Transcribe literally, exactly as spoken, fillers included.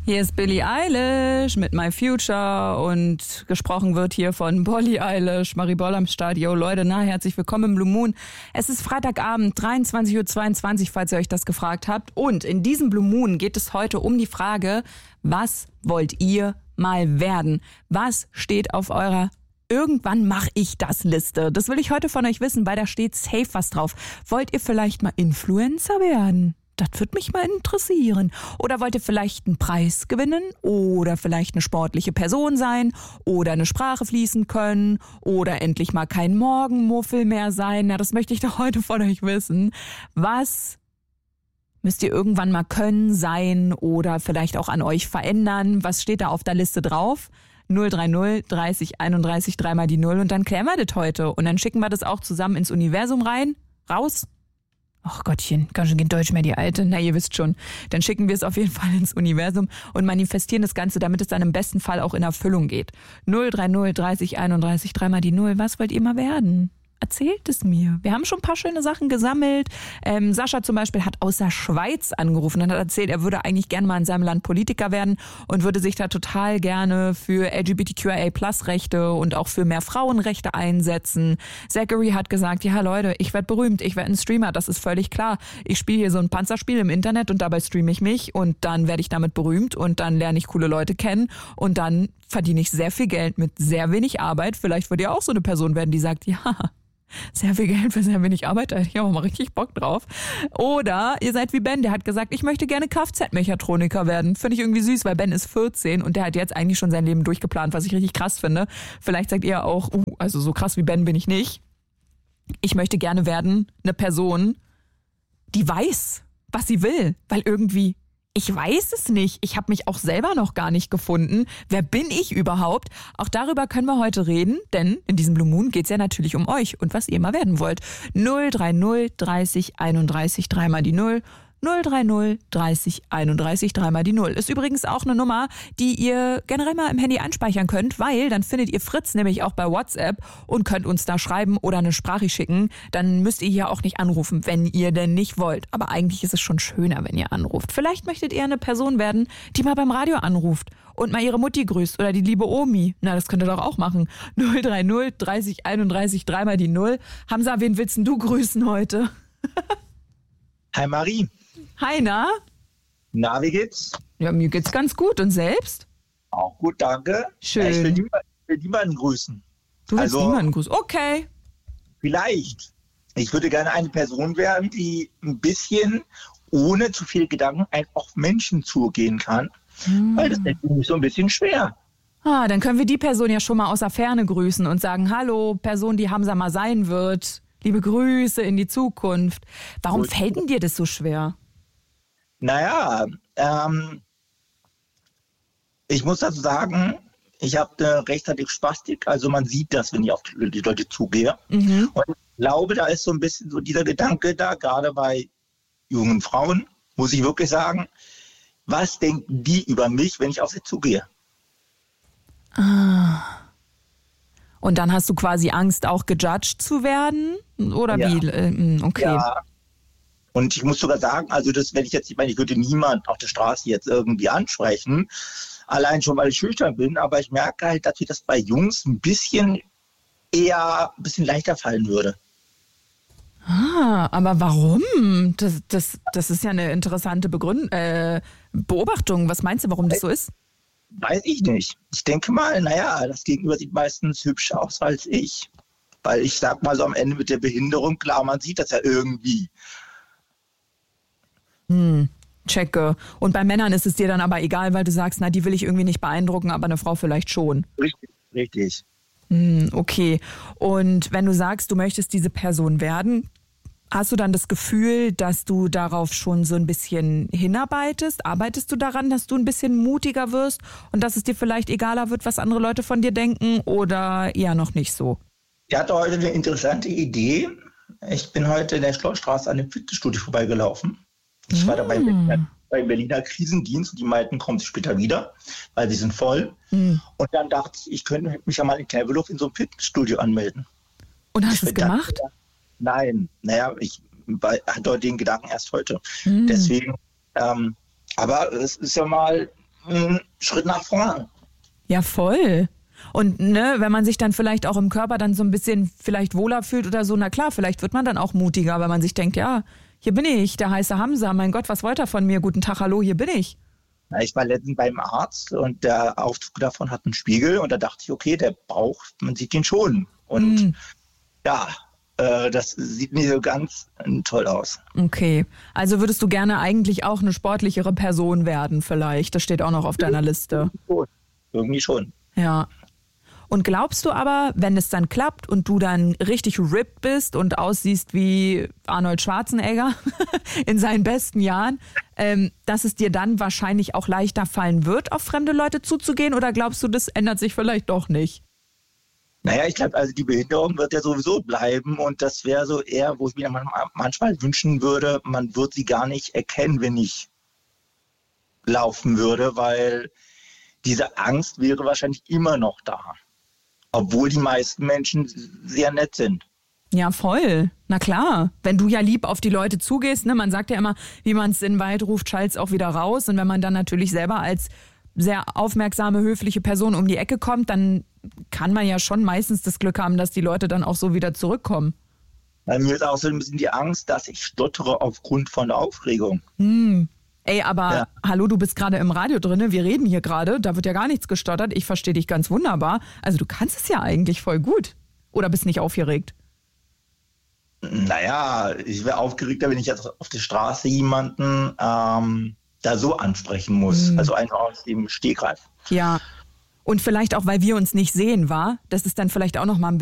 Hier ist Billie Eilish mit My Future und gesprochen wird hier von Bollie Eilish, Marie Boll am Stadio. Leute, na, herzlich willkommen im Blue Moon. Es ist Freitagabend, dreiundzwanzig Uhr zweiundzwanzig, falls ihr euch das gefragt habt. Und in diesem Blue Moon geht es heute um die Frage, was wollt ihr mal werden? Was steht auf eurer Irgendwann mache ich das Liste? Das will ich heute von euch wissen, weil da steht safe was drauf. Wollt ihr vielleicht mal Influencer werden? Das würde mich mal interessieren. Oder wollt ihr vielleicht einen Preis gewinnen? Oder vielleicht eine sportliche Person sein? Oder eine Sprache fließen können? Oder endlich mal kein Morgenmuffel mehr sein? Na, das möchte ich doch heute von euch wissen. Was müsst ihr irgendwann mal können, sein oder vielleicht auch an euch verändern? Was steht da auf der Liste drauf? null drei null dreißig einunddreißig dreimal die Null und dann klären wir das heute. Und dann schicken wir das auch zusammen ins Universum rein, raus. Ach Gottchen, ganz schön kein Deutsch mehr, die Alte. Na, ihr wisst schon. Dann schicken wir es auf jeden Fall ins Universum und manifestieren das Ganze, damit es dann im besten Fall auch in Erfüllung geht. null drei null dreißig einunddreißig dreimal die Null. Was wollt ihr mal werden? Erzählt es mir. Wir haben schon ein paar schöne Sachen gesammelt. Ähm, Sascha zum Beispiel hat aus der Schweiz angerufen und hat erzählt, er würde eigentlich gerne mal in seinem Land Politiker werden und würde sich da total gerne für L G B T Q I A Plus Rechte und auch für mehr Frauenrechte einsetzen. Zachary hat gesagt, ja Leute, ich werde berühmt, ich werde ein Streamer, das ist völlig klar. Ich spiele hier so ein Panzerspiel im Internet und dabei streame ich mich und dann werde ich damit berühmt und dann lerne ich coole Leute kennen und dann verdiene ich sehr viel Geld mit sehr wenig Arbeit. Vielleicht wird ihr auch so eine Person werden, die sagt, ja, sehr viel Geld für sehr wenig Arbeit, da hätte ich auch mal richtig Bock drauf. Oder ihr seid wie Ben, der hat gesagt, ich möchte gerne Kfz-Mechatroniker werden. Finde ich irgendwie süß, weil Ben ist vierzehn und der hat jetzt eigentlich schon sein Leben durchgeplant, was ich richtig krass finde. Vielleicht sagt ihr auch, uh, also so krass wie Ben bin ich nicht. Ich möchte gerne werden eine Person, die weiß, was sie will, weil irgendwie ich weiß es nicht. Ich habe mich auch selber noch gar nicht gefunden. Wer bin ich überhaupt? Auch darüber können wir heute reden, denn in diesem Blue Moon geht es ja natürlich um euch und was ihr mal werden wollt. null drei null dreißig einunddreißig dreimal die Null. null drei null dreißig einunddreißig dreimal die Null. Ist übrigens auch eine Nummer, die ihr generell mal im Handy einspeichern könnt, weil dann findet ihr Fritz nämlich auch bei WhatsApp und könnt uns da schreiben oder eine Sprache schicken. Dann müsst ihr hier auch nicht anrufen, wenn ihr denn nicht wollt. Aber eigentlich ist es schon schöner, wenn ihr anruft. Vielleicht möchtet ihr eine Person werden, die mal beim Radio anruft und mal ihre Mutti grüßt oder die liebe Omi. Na, das könnt ihr doch auch machen. null drei null dreißig einunddreißig dreimal die Null. Hamza, wen willst denn du grüßen heute? Hi Marie. Hi, na? Na, wie geht's? Ja, mir geht's ganz gut. Und selbst? Auch gut, danke. Schön. Ja, ich will niemanden, will niemanden grüßen. Du willst also, niemanden grüßen? Okay. Vielleicht. Ich würde gerne eine Person werden, die ein bisschen ohne zu viel Gedanken auf Menschen zugehen kann. Hm. Weil das ist nämlich so ein bisschen schwer. Ah, dann können wir die Person ja schon mal aus der Ferne grüßen und sagen, hallo, Person, die Hamza mal sein wird. Liebe Grüße in die Zukunft. Warum Gut. fällt denn dir das so schwer? Naja, ähm, ich muss dazu sagen, ich habe eine rechtzeitig Spastik, also man sieht das, wenn ich auf die Leute zugehe. Mhm. Und ich glaube, da ist so ein bisschen so dieser Gedanke da, gerade bei jungen Frauen, muss ich wirklich sagen, was denken die über mich, wenn ich auf sie zugehe? Ah. Und dann hast du quasi Angst, auch gejudged zu werden? Oder ja. wie? Okay. Ja. Und ich muss sogar sagen, also das, wenn ich jetzt, ich meine, ich würde niemand auf der Straße jetzt irgendwie ansprechen, allein schon, weil ich schüchtern bin, aber ich merke halt, dass mir das bei Jungs ein bisschen eher, ein bisschen leichter fallen würde. Ah, aber warum? Das, das, das ist ja eine interessante Begründ- äh, Beobachtung. Was meinst du, warum das so ist? Weiß ich nicht. Ich denke mal, naja, das Gegenüber sieht meistens hübscher aus als ich. Weil ich sag mal so am Ende mit der Behinderung, klar, man sieht das ja irgendwie. Hm, checke. Und bei Männern ist es dir dann aber egal, weil du sagst, na, die will ich irgendwie nicht beeindrucken, aber eine Frau vielleicht schon. Richtig, richtig. Hm, okay. Und wenn du sagst, du möchtest diese Person werden, hast du dann das Gefühl, dass du darauf schon so ein bisschen hinarbeitest? Arbeitest du daran, dass du ein bisschen mutiger wirst und dass es dir vielleicht egaler wird, was andere Leute von dir denken oder eher noch nicht so? Ich hatte heute eine interessante Idee. Ich bin heute in der Schlossstraße an dem Fitnessstudio vorbeigelaufen. Ich mm. war da beim Berliner, beim Berliner Krisendienst und die meinten, kommen Sie später wieder, weil sie sind voll. Mm. Und dann dachte ich, ich könnte mich ja mal in Tempelhof in so einem Fitnessstudio anmelden. Und hast du es gemacht? Dachte, Nein, naja, ich hatte den Gedanken erst heute. Mm. Deswegen, ähm, aber es ist ja mal ein Schritt nach vorne. Ja, voll. Und ne, wenn man sich dann vielleicht auch im Körper dann so ein bisschen vielleicht wohler fühlt oder so, na klar, vielleicht wird man dann auch mutiger, weil man sich denkt, ja, hier bin ich, der heiße Hamza, mein Gott, was wollt ihr von mir? Guten Tag, hallo, hier bin ich. Ja, ich war letztens beim Arzt und der Aufzug davon hat einen Spiegel und da dachte ich, okay, der Bauch, man sieht ihn schon. Und mm. ja, äh, das sieht nicht so ganz äh, toll aus. Okay, also würdest du gerne eigentlich auch eine sportlichere Person werden vielleicht? Das steht auch noch auf deiner Liste. Irgendwie schon. Ja. Und glaubst du aber, wenn es dann klappt und du dann richtig ripped bist und aussiehst wie Arnold Schwarzenegger in seinen besten Jahren, ähm, dass es dir dann wahrscheinlich auch leichter fallen wird, auf fremde Leute zuzugehen? Oder glaubst du, das ändert sich vielleicht doch nicht? Naja, ich glaube, also die Behinderung wird ja sowieso bleiben und das wäre so eher, wo ich mir manchmal wünschen würde, man wird sie gar nicht erkennen, wenn ich laufen würde, weil diese Angst wäre wahrscheinlich immer noch da. Obwohl die meisten Menschen sehr nett sind. Ja, voll. Na klar. Wenn du ja lieb auf die Leute zugehst, ne, man sagt ja immer, wie man es in den Wald ruft, schallt's auch wieder raus. Und wenn man dann natürlich selber als sehr aufmerksame, höfliche Person um die Ecke kommt, dann kann man ja schon meistens das Glück haben, dass die Leute dann auch so wieder zurückkommen. Bei mir ist auch so ein bisschen die Angst, dass ich stottere aufgrund von der Aufregung. Hm. Ey, aber ja. Hallo, du bist gerade im Radio drin, wir reden hier gerade, da wird ja gar nichts gestottert, ich verstehe dich ganz wunderbar. Also du kannst es ja eigentlich voll gut. Oder bist nicht aufgeregt? Naja, ich wäre aufgeregter, wenn ich jetzt auf der Straße jemanden ähm, da so ansprechen muss. Mhm. Also einfach aus dem Stegreif. Ja, und vielleicht auch, weil wir uns nicht sehen, wa? Das ist dann vielleicht auch noch mal ein